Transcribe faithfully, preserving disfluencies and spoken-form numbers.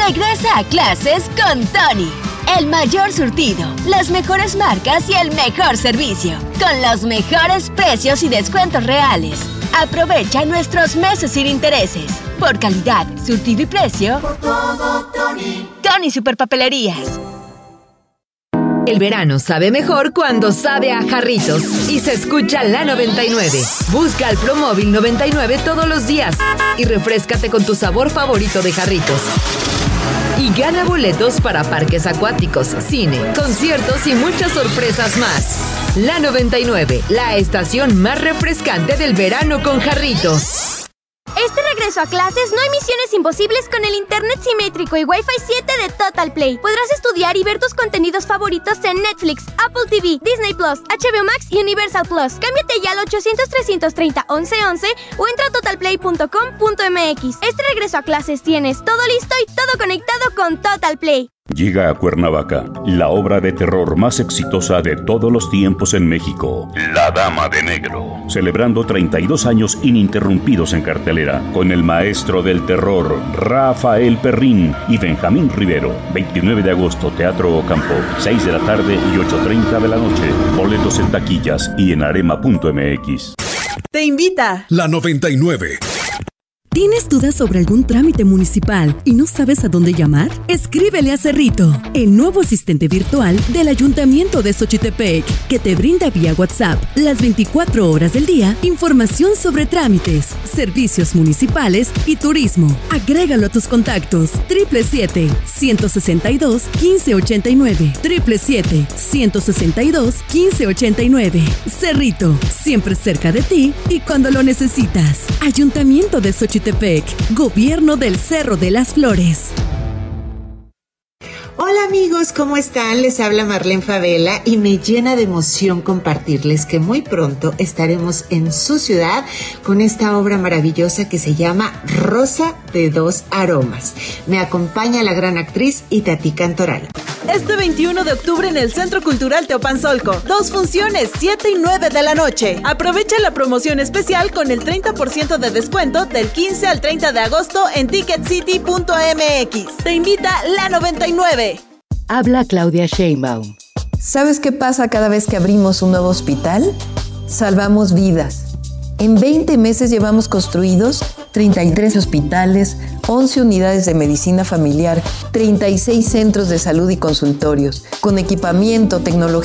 Regresa a clases con Tony. El mayor surtido, las mejores marcas y el mejor servicio. Con los mejores precios y descuentos reales. Aprovecha nuestros meses sin intereses. Por calidad, surtido y precio. Por todo, Tony. Tony Superpapelerías. El verano sabe mejor cuando sabe a Jarritos y se escucha la noventa y nueve. Busca al Promóvil noventa y nueve todos los días y refréscate con tu sabor favorito de Jarritos. Y gana boletos para parques acuáticos, cine, conciertos y muchas sorpresas más. La noventa y nueve, la estación más refrescante del verano con Jarritos. Este regreso a clases no hay misiones imposibles con el internet simétrico y Wi-Fi siete de Total Play. Podrás estudiar y ver tus contenidos favoritos en Netflix, Apple T V, Disney Plus, H B O Max y Universal Plus. Cámbiate ya al ochocientos, trescientos treinta, once once o entra a total play punto com punto m x. Este regreso a clases tienes todo listo y todo conectado con Total Play. Llega a Cuernavaca la obra de terror más exitosa de todos los tiempos en México, La Dama de Negro, celebrando treinta y dos años ininterrumpidos en cartelera, con el maestro del terror, Rafael Perrín y Benjamín Rivero. veintinueve de agosto, Teatro Ocampo, seis de la tarde y ocho treinta de la noche. Boletos en taquillas y en arema punto m x. Te invita La noventa y nueve. ¿Tienes dudas sobre algún trámite municipal y no sabes a dónde llamar? Escríbele a Cerrito, el nuevo asistente virtual del Ayuntamiento de Xochitepec, que te brinda vía WhatsApp las veinticuatro horas del día información sobre trámites, servicios municipales y turismo. Agrégalo a tus contactos. siete siete siete, uno seis dos, uno cinco ocho nueve. siete siete siete, uno seis dos, uno cinco ocho nueve. Cerrito, siempre cerca de ti y cuando lo necesitas. Ayuntamiento de Xochitepec. Gobierno del Cerro de las Flores. Hola amigos, ¿cómo están? Les habla Marlene Favela y me llena de emoción compartirles que muy pronto estaremos en su ciudad con esta obra maravillosa que se llama Rosa de dos Aromas. Me acompaña la gran actriz Itatí Cantoral. Este veintiuno de octubre en el Centro Cultural Teopanzolco. Dos funciones, siete y nueve de la noche. Aprovecha la promoción especial con el treinta por ciento de descuento del quince al treinta de agosto en ticket city punto m x. Te invita la noventa y nueve. Habla Claudia Sheinbaum. ¿Sabes qué pasa cada vez que abrimos un nuevo hospital? Salvamos vidas. En veinte meses llevamos construidos treinta y tres hospitales, once unidades de medicina familiar, treinta y seis centros de salud y consultorios, con equipamiento, tecnología